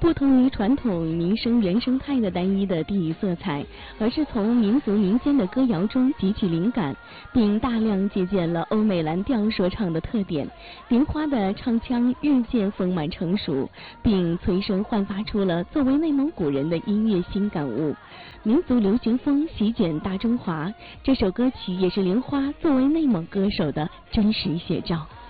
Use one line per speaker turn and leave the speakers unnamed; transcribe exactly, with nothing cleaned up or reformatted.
不同于传统民生原生态的单一的地域色彩，而是从民族民间的歌谣中汲取灵感，并大量借鉴了欧美蓝调说唱的特点。玲花的唱腔日渐丰满成熟，并催生焕发出了作为内蒙古人的音乐新感悟。民族流行风席卷大中华，这首歌曲也是玲花作为内蒙歌手的真实写照。